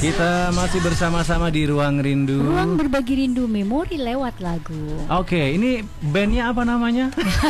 Kita masih bersama-sama di Ruang Rindu. Ruang berbagi rindu memori lewat lagu. Oke, ini bandnya apa namanya?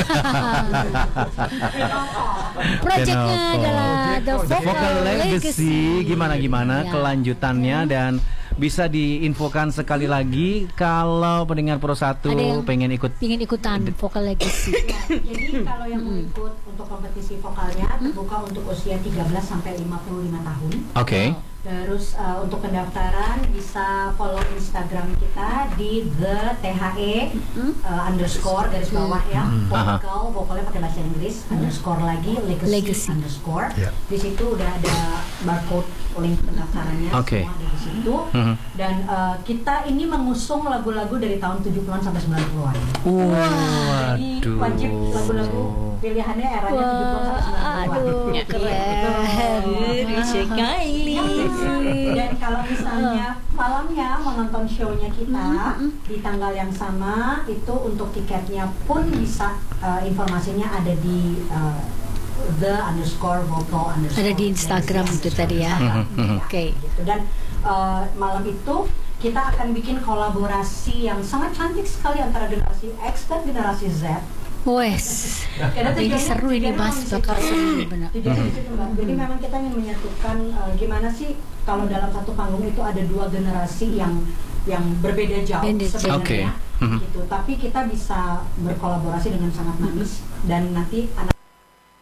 Proyeknya adalah The Vocal Legacy. Gimana Ya. kelanjutannya dan bisa diinfokan sekali lagi kalau pendengar Pro 1 Ada yang pengen ikutan Vocal Legacy. Jadi kalau yang mau ikut untuk kompetisi vokalnya terbuka untuk usia 13 sampai 55 tahun. Oke. Terus untuk pendaftaran bisa follow Instagram kita di _underscore garis bawah ya, vokalnya pakai bahasa Inggris underscore lagi legacy underscore. Di situ udah ada barcode link pendaftarannya semua ada di situ. Dan kita ini mengusung lagu-lagu dari tahun 70-an sampai 90-an. Jadi wajib lagu-lagu pilihannya eranya 70-an sampai 90-an. Aduh, keren sekali. Dan kalau misalnya malamnya menonton show-nya kita di tanggal yang sama, itu untuk tiketnya pun bisa informasinya ada di _vocal_. Ada di Instagram itu tadi ya. Oke. Gitu. Dan malam itu kita akan bikin kolaborasi yang sangat cantik sekali antara generasi X dan generasi Z. Wes, ini seru ini Mas, bakal seru benar. Jadi memang kita ingin menyatukan gimana sih kalau dalam satu panggung itu ada dua generasi yang berbeda jauh sebenarnya, gitu. Tapi kita bisa berkolaborasi dengan sangat manis dan nanti anak